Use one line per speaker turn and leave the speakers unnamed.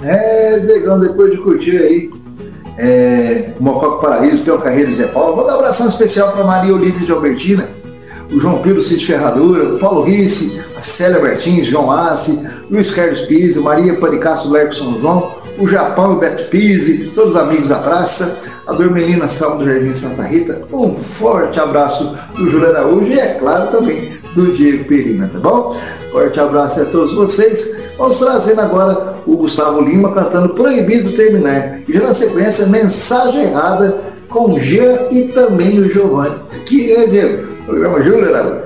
Diegão, depois de curtir aí Mococa Paraíso, Pel Carreiro e Zé Paulo, vou dar um abração especial para Maria Olívia de Albertina, o João Pedro Cid Ferradura, o Paulo Risse, a Célia Bertins, João Assi, Luiz Carlos Pise, Maria Panicasso Lerco São João, o Japão e o Beto Pise, todos os amigos da praça, a Dormelina Salmo do Jardim Santa Rita, um forte abraço do Júlio Araújo e, é claro, também do Diego Perina, tá bom? Forte abraço a todos vocês. Vamos trazendo agora o Gustavo Lima cantando Proibido Terminar. E já na sequência, Mensagem Errada com o Jean e também o Giovanni. Aqui, né, Diego? Programa Júlio Araújo.